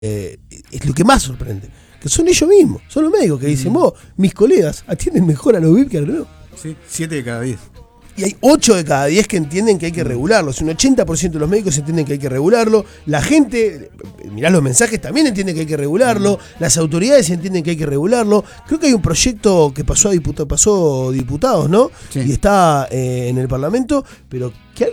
es lo que más sorprende. Que son ellos mismos, son los médicos que dicen, mis colegas atienden mejor a los VIP que a los nuevos. Sí, 7 de cada 10. Y hay 8 de cada 10 que entienden que hay que regularlo. Si un 80% de los médicos entienden que hay que regularlo. La gente, mirá los mensajes, también entiende que hay que regularlo. Las autoridades entienden que hay que regularlo. Creo que hay un proyecto que pasó a diputados, ¿no? Sí. Y está en el Parlamento, pero que